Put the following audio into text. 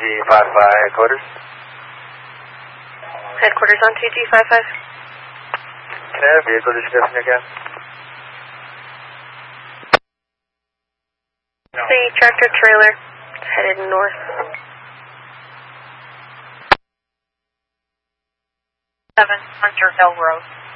TG55 headquarters. Headquarters on TG55. Can I have vehicle description again? No. The tractor trailer headed north. 7 Hunter Hill Road.